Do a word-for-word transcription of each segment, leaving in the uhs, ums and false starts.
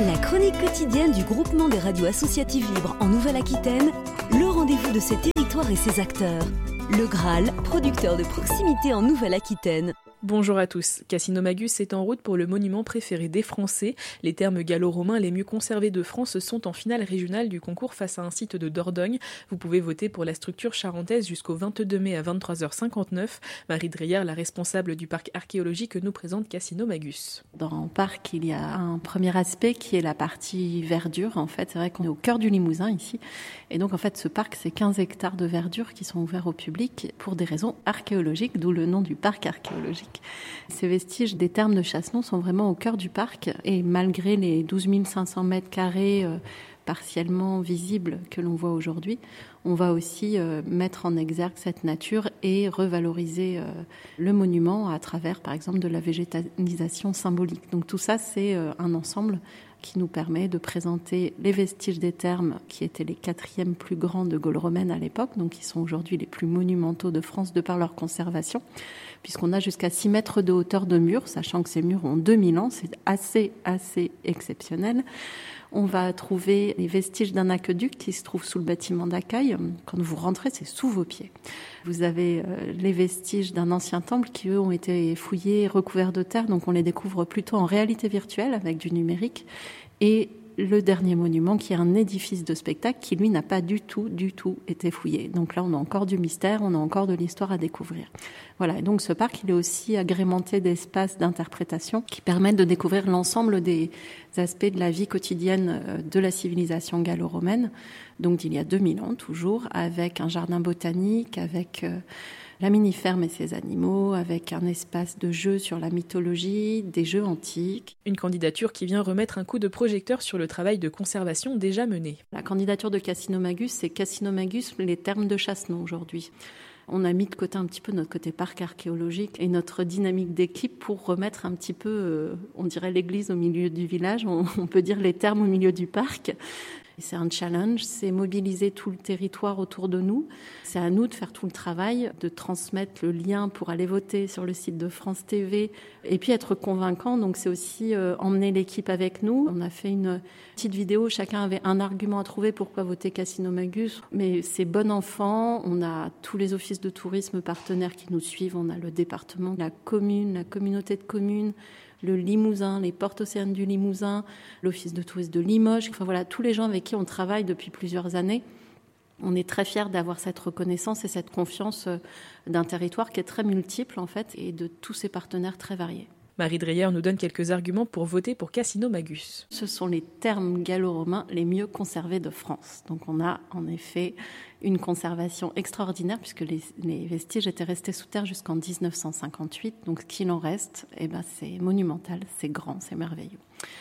La chronique quotidienne du groupement des radios associatives libres en Nouvelle-Aquitaine, le rendez-vous de ces territoires et ses acteurs. Le Graal, producteur de proximité en Nouvelle-Aquitaine. Bonjour à tous. Cassino-Magus est en route pour le monument préféré des Français. Les termes gallo-romains les mieux conservés de France sont en finale régionale du concours face à un site de Dordogne. Vous pouvez voter pour la structure charentaise jusqu'au vingt-deux mai à vingt-trois heures cinquante-neuf. Marie Dreyer, la responsable du parc archéologique, nous présente Cassino-Magus. Dans le parc, il y a un premier aspect qui est la partie verdure. En fait, c'est vrai qu'on est au cœur du Limousin ici. Et donc, en fait, ce parc, c'est quinze hectares de verdure qui sont ouverts au public pour des raisons archéologiques, d'où le nom du parc archéologique. Ces vestiges des thermes de Chassenon sont vraiment au cœur du parc et malgré les douze mille cinq cents mètres carrés euh, partiellement visibles que l'on voit aujourd'hui, on va aussi euh, mettre en exergue cette nature et revaloriser euh, le monument à travers, par exemple, de la végétalisation symbolique. Donc tout ça, c'est euh, un ensemble qui nous permet de présenter les vestiges des thermes qui étaient les quatrièmes plus grands de Gaule romaine à l'époque, donc qui sont aujourd'hui les plus monumentaux de France de par leur conservation, puisqu'on a jusqu'à six mètres de hauteur de murs, sachant que ces murs ont deux mille ans, c'est assez, assez exceptionnel. On va trouver les vestiges d'un aqueduc qui se trouve sous le bâtiment d'accueil. Quand vous rentrez, c'est sous vos pieds. Vous avez les vestiges d'un ancien temple qui, eux, ont été fouillés, recouverts de terre, donc on les découvre plutôt en réalité virtuelle avec du numérique. Et le dernier monument qui est un édifice de spectacle qui, lui, n'a pas du tout, du tout été fouillé. Donc là, on a encore du mystère, on a encore de l'histoire à découvrir. Voilà, et donc ce parc, il est aussi agrémenté d'espaces d'interprétation qui permettent de découvrir l'ensemble des aspects de la vie quotidienne de la civilisation gallo-romaine, donc il y a deux mille ans toujours, avec un jardin botanique, avec euh, la mini-ferme et ses animaux, avec un espace de jeux sur la mythologie, des jeux antiques. Une candidature qui vient remettre un coup de projecteur sur le travail de conservation déjà mené. La candidature de Cassino-Magus, c'est Cassino-Magus, les thermes de Chassenon aujourd'hui. On a mis de côté un petit peu notre côté parc archéologique et notre dynamique d'équipe pour remettre un petit peu, euh, on dirait l'église au milieu du village, on, on peut dire les thermes au milieu du parc. C'est un challenge, c'est mobiliser tout le territoire autour de nous. C'est à nous de faire tout le travail, de transmettre le lien pour aller voter sur le site de France T V et puis être convaincant. Donc c'est aussi euh, emmener l'équipe avec nous. On a fait une petite vidéo, chacun avait un argument à trouver pourquoi voter Cassino-Magus. Mais c'est bon enfant, on a tous les offices de tourisme partenaires qui nous suivent, on a le département, la commune, la communauté de communes, le Limousin, les portes océanes du Limousin, l'office de tourisme de Limoges, enfin voilà, tous les gens avec qui on travaille depuis plusieurs années. On est très fiers d'avoir cette reconnaissance et cette confiance d'un territoire qui est très multiple en fait et de tous ces partenaires très variés. Marie Dreyer nous donne quelques arguments pour voter pour Cassino-Magus. Ce sont les thermes gallo-romains les mieux conservés de France. Donc on a en effet une conservation extraordinaire puisque les, les vestiges étaient restés sous terre jusqu'en dix-neuf cent cinquante-huit. Donc ce qu'il en reste, eh ben, c'est monumental, c'est grand, c'est merveilleux.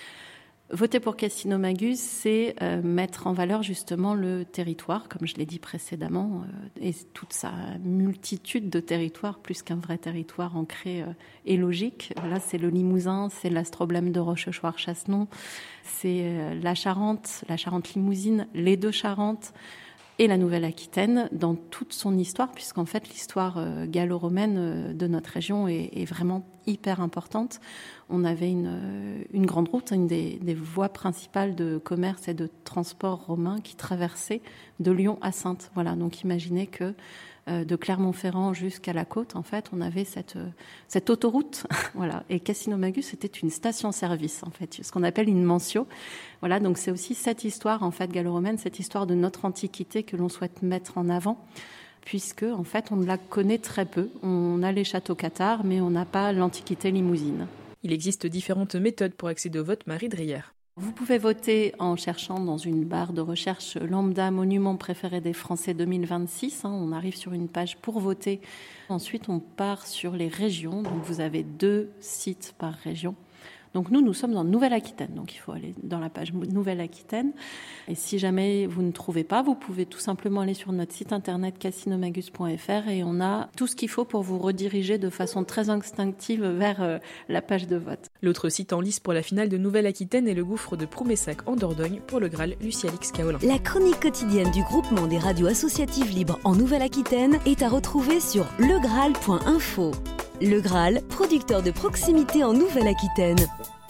Voter pour Cassino-Magus, c'est euh, mettre en valeur justement le territoire, comme je l'ai dit précédemment, euh, et toute sa multitude de territoires, plus qu'un vrai territoire ancré euh, et logique. Là, c'est le Limousin, c'est l'astroblème de Rochechouart-Chassenon, c'est euh, la Charente, la Charente-Limousine, les deux Charentes, et la Nouvelle-Aquitaine dans toute son histoire, puisqu'en fait l'histoire euh, gallo-romaine euh, de notre région est, est vraiment hyper importante. On avait une, euh, une grande route, une des, des voies principales de commerce et de transport romain qui traversait de Lyon à Saintes. Voilà, donc imaginez que euh, de Clermont-Ferrand jusqu'à la côte, en fait, on avait cette, euh, cette autoroute. Voilà, et Cassino-Magus, c'était une station-service, en fait, ce qu'on appelle une mentio. Voilà, donc c'est aussi cette histoire, en fait, gallo-romaine, cette histoire de notre antiquité que l'on souhaite mettre en avant, puisque, en fait, on la connaît très peu. On a les châteaux cathares, mais on n'a pas l'antiquité limousine. Il existe différentes méthodes pour accéder au vote, Marie Dreyer. Vous pouvez voter en cherchant dans une barre de recherche lambda monument préféré des Français deux mille vingt-six. On arrive sur une page pour voter. Ensuite, on part sur les régions. Donc, vous avez deux sites par région. Donc nous, nous sommes en Nouvelle-Aquitaine, donc il faut aller dans la page Nouvelle-Aquitaine. Et si jamais vous ne trouvez pas, vous pouvez tout simplement aller sur notre site internet cassinomagus point f r et on a tout ce qu'il faut pour vous rediriger de façon très instinctive vers euh, la page de vote. L'autre site en lice pour la finale de Nouvelle-Aquitaine est le gouffre de Proumessac en Dordogne pour le Graal Lucie-Alix Kaolin. La chronique quotidienne du groupement des radios associatives libres en Nouvelle-Aquitaine est à retrouver sur le graal point info. Le Graal, producteur de proximité en Nouvelle-Aquitaine.